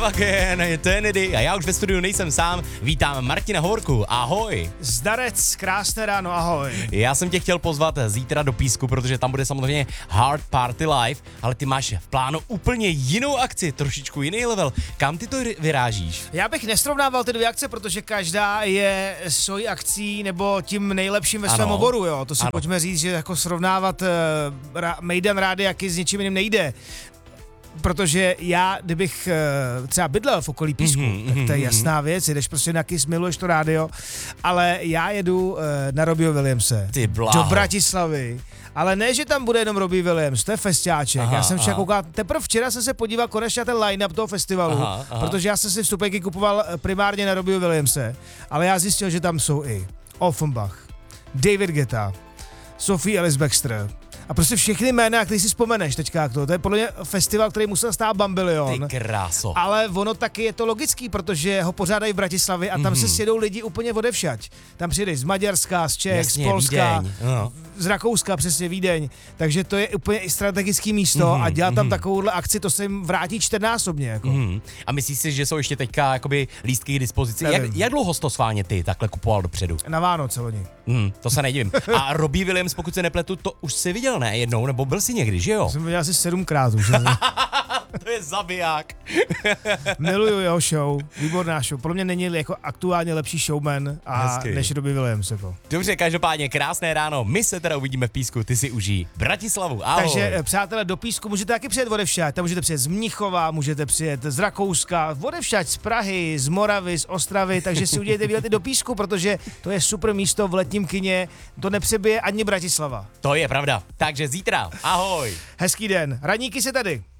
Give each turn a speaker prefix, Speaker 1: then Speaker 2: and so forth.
Speaker 1: Again, Eternity. A já už ve studiu nejsem sám, vítám Martina Hovorku, ahoj.
Speaker 2: Zdarec, krásné ráno, ahoj.
Speaker 1: Já jsem tě chtěl pozvat zítra do Písku, protože tam bude samozřejmě Hard Party Live, ale ty máš v plánu úplně jinou akci, trošičku jiný level. Kam ty to vyrážíš?
Speaker 2: Já bych nesrovnával ty dvě akce, protože každá je svojí akcí nebo tím nejlepším ve svém oboru, jo. To si pojďme říct, že jako srovnávat Mejdan Rádiaky s ničím jiným nejde. Protože já, kdybych třeba bydlel v okolí Písku, tak to je jasná věc, jdeš prostě na KISS, miluješ to rádio, ale já jedu na Robbieho Williamse do Bratislavy, ale ne, že tam bude jenom Robbie Williams, to je festiáček. Já jsem však koukal, teprve včera jsem se podíval konečně na ten line-up toho festivalu, protože já jsem si vstupenky kupoval primárně na Robbieho Williamse, ale já zjistil, že tam jsou i Offenbach, David Guetta, Sophie Ellis Bextor, a prostě všechny jména, který si vzpomeneš teďka, to je podle mě festival, který musel stát bambilion.
Speaker 1: Ty kráso.
Speaker 2: Ale ono taky je to logický, protože ho pořádají v Bratislavě a tam se sjedou lidi úplně odevšať. Tam přijdeš z Maďarska, z Čech, z Polska, z Rakouska, přesně Vídeň. Takže to je úplně i strategický místo a dělat tam takovouhle akci, to se jim vrátí 4násobně. Jako.
Speaker 1: A myslíš si, že jsou ještě teďka jakoby lístky k dispozici? Jak dlouho jsi to sváně ty takhle kupoval dopředu?
Speaker 2: Na Vánoce loni.
Speaker 1: To se nedivím. A Robbie Williams, pokud se nepletu, to už jsi viděl, ne? Jednou, nebo byl jsi někdy, že jo?
Speaker 2: Jsem viděl asi 7krát už.
Speaker 1: To je zabiják.
Speaker 2: Miluju jeho show, výborná show. Podle mě není jako aktuálně lepší showman než Robbie Williams. Jako.
Speaker 1: Dobře, každopádně krásné ráno. My se teda uvidíme v Písku, ty si užij Bratislavu. Ahoj.
Speaker 2: Takže přátelé, do Písku můžete taky přijet odevšať. Tam můžete přijet z Mnichova, můžete přijet z Rakouska, odevšať z Prahy, z Moravy, z Ostravy, takže si udělejte výlety do Písku, protože to je super místo v letním kině, to nepřebije ani Bratislava.
Speaker 1: To je pravda. Takže zítra. Ahoj.
Speaker 2: Hezký den. Radníky se tady.